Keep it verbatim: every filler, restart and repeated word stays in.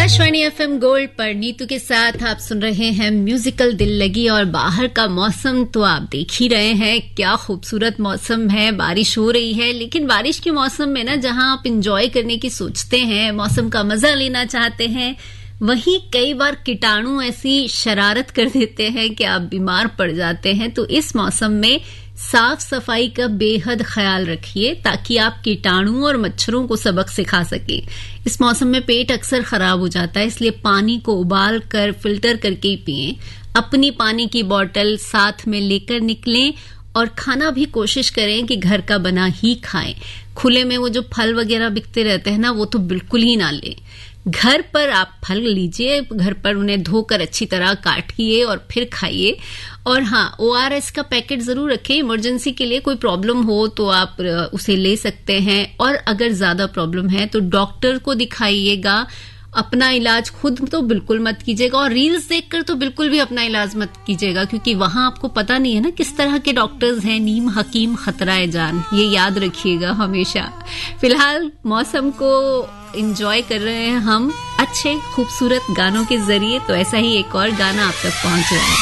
Akashvani FM gold पर नीतू के साथ आप सुन रहे हैं म्यूजिकल दिल लगी। और बाहर का मौसम तो आप देख ही रहे हैं, क्या खूबसूरत मौसम है। बारिश हो रही है, लेकिन बारिश के मौसम में ना जहां आप इंजॉय करने की सोचते हैं, मौसम का मजा लेना चाहते हैं, वहीं कई बार कीटाणु ऐसी शरारत कर देते हैं कि आप बीमार पड़ जाते हैं। तो इस मौसम में साफ सफाई का बेहद ख्याल रखिए ताकि आप कीटाणु और मच्छरों को सबक सिखा सके। इस मौसम में पेट अक्सर खराब हो जाता है, इसलिए पानी को उबाल कर फिल्टर करके ही पिएं। अपनी पानी की बोतल साथ में लेकर निकलें और खाना भी कोशिश करें कि घर का बना ही खाएं। खुले में वो जो फल वगैरह बिकते रहते हैं ना, वो तो बिल्कुल ही ना लें। घर पर आप फल लीजिए, घर पर उन्हें धोकर अच्छी तरह काटिए और फिर खाइए। और हाँ, ओआरएस का पैकेट जरूर रखें, इमरजेंसी के लिए कोई प्रॉब्लम हो तो आप उसे ले सकते हैं। और अगर ज्यादा प्रॉब्लम है तो डॉक्टर को दिखाइएगा। अपना इलाज खुद तो बिल्कुल मत कीजिएगा, और रील्स देखकर तो बिल्कुल भी अपना इलाज मत कीजिएगा, क्योंकि वहां आपको पता नहीं है ना किस तरह के डॉक्टर्स हैं। नीम हकीम खतराए जान, ये याद रखिएगा हमेशा। फिलहाल मौसम को एंजॉय कर रहे हैं हम अच्छे खूबसूरत गानों के जरिए, तो ऐसा ही एक और गाना आप तक पहुंच रहा है।